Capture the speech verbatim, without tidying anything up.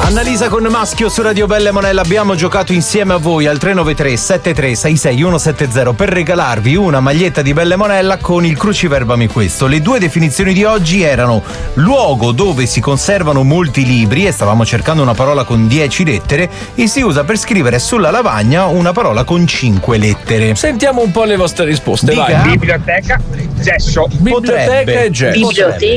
Annalisa con Maschio su Radio Belle Monella. Abbiamo giocato insieme a voi al tre nove tre sette tre sei sei uno sette zero per regalarvi una maglietta di Belle Monella con il cruciverbami questo. Le due definizioni di oggi erano luogo dove si conservano molti libri, e stavamo cercando una parola con dieci lettere, e si usa per scrivere sulla lavagna una parola con cinque lettere. Sentiamo un po' le vostre risposte. Dica. Vai. Biblioteca, gesso. Biblioteca e gesso. Biblioteca